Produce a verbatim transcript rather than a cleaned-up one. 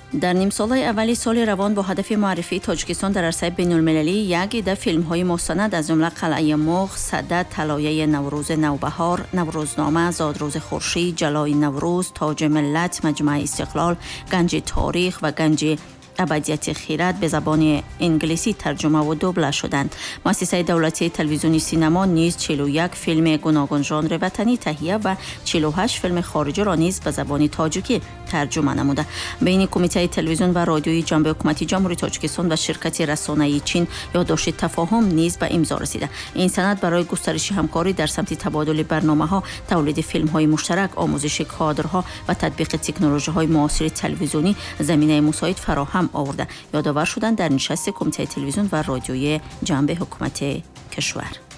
در نیم ساله اولی سال روان با هدف معرفی تاجیکستان در عرصه بین‌المللی یک عده فیلم‌های مستند از جمله قلعه مرغ، صدد، طلایه نوروز نوبهار، نوروزنامه، زادروز خورشید، جلای نوروز، تاج ملت، مجمع استقلال، گنج تاریخ و گنج ابدیت خیرات به زبان انگلیسی ترجمه و دوبله شدند. مؤسسه دولتی تلویزیونی سینما نیز چهل و یک فیلم گوناگون ژانر وطنی تهیه و چهل و هشت فیلم خارجی را نیز به زبان تاجیکی ترجمه نموده. بین کمیته تلویزیون و رادیویی جنبه حکومتی جمهوری تاجیکستان و شرکت رسانه‌ای چین یادداشت تفاهم نیز به امضا رسیده. این سند برای گسترش همکاری در سمت تبادل برنامه‌ها، تولید فیلم‌های مشترک، آموزش کادرها و تطبیق تکنولوژی‌های معاصر تلویزیونی زمینه مساعد فراهم آورده. یادآور شدند در نشست کمیته تلویزیون و رادیویی جنبه حکومت کشور.